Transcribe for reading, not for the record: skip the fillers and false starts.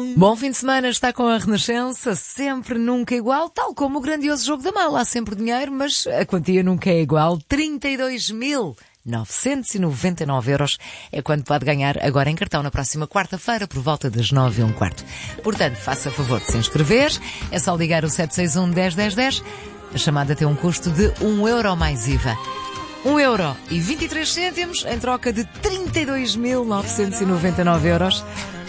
Bom fim de semana, está com a Renascença, sempre nunca igual, tal como o grandioso jogo da mala. Há sempre dinheiro, mas a quantia nunca é igual. 32.999 € é quanto pode ganhar agora em cartão na próxima quarta-feira, por volta das 9h15. Portanto, faça favor de se inscrever. É só ligar o 761 10 10 10. A chamada tem um custo de 1€ mais IVA. 1,23€ em troca de 32.999 €.